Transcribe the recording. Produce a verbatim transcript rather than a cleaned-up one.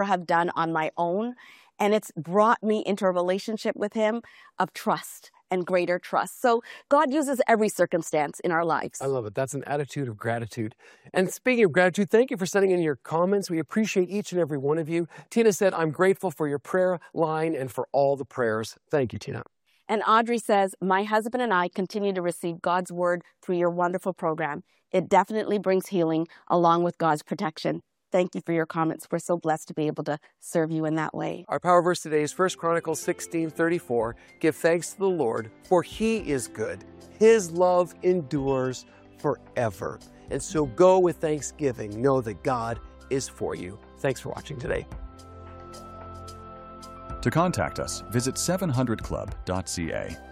have done on my own. And it's brought me into a relationship with him of trust and greater trust. So God uses every circumstance in our lives. I love it. That's an attitude of gratitude. And speaking of gratitude, thank you for sending in your comments. We appreciate each and every one of you. Tina said, I'm grateful for your prayer line and for all the prayers. Thank you, Tina. And Audrey says, my husband and I continue to receive God's word through your wonderful program. It definitely brings healing along with God's protection. Thank you for your comments. We're so blessed to be able to serve you in that way. Our power verse today is First Chronicles sixteen thirty-four. Give thanks to the Lord, for he is good. His love endures forever. And so go with thanksgiving. Know that God is for you. Thanks for watching today. To contact us, visit seven hundred club dot c a.